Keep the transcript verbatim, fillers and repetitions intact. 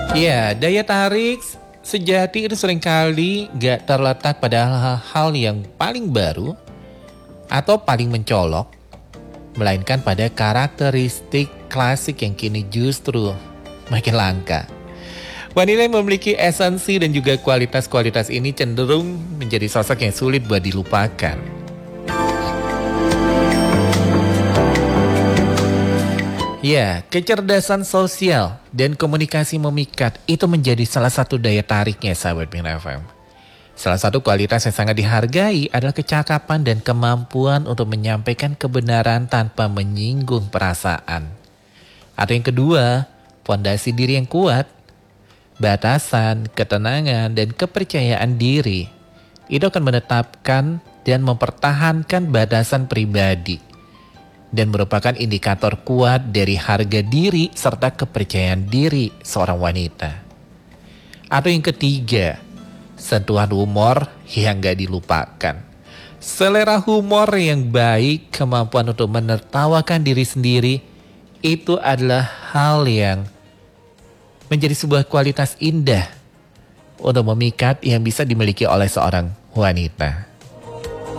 Iya, daya tarik sejati itu seringkali gak terletak pada hal-hal yang paling baru atau paling mencolok, melainkan pada karakteristik klasik yang kini justru makin langka. Wanita yang memiliki esensi dan juga kualitas-kualitas ini cenderung menjadi sosok yang sulit buat dilupakan. Ya, kecerdasan sosial dan komunikasi memikat itu menjadi salah satu daya tariknya sahabat Bin F M. Salah satu kualitas yang sangat dihargai adalah kecakapan dan kemampuan untuk menyampaikan kebenaran tanpa menyinggung perasaan. Atau yang kedua, fondasi diri yang kuat, batasan, ketenangan, dan kepercayaan diri itu akan menetapkan dan mempertahankan batasan pribadi dan merupakan indikator kuat dari harga diri serta kepercayaan diri seorang wanita. Atau yang ketiga, sentuhan humor yang gak dilupakan. Selera humor yang baik, kemampuan untuk menertawakan diri sendiri, itu adalah hal yang menjadi sebuah kualitas indah untuk memikat yang bisa dimiliki oleh seorang wanita.